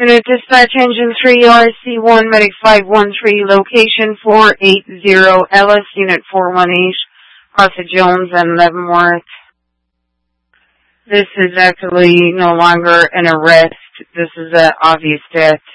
Unit Dispatch Engine 3, RC1, Medic 513, location 480 Ellis, Unit 418, Crossett Jones and Leavenworth. This is actually no longer an arrest. This is an obvious death.